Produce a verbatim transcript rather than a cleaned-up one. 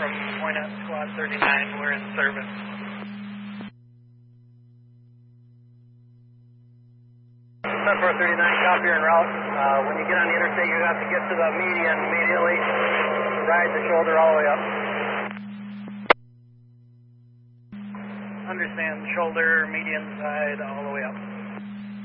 from Point Up Squad thirty-nine. We're in service. four thirty-nine, copy, you're en route. Uh, when you get on the interstate, you have to get to the median immediately. Ride the shoulder all the way up. Understand, shoulder, median side, all the way up.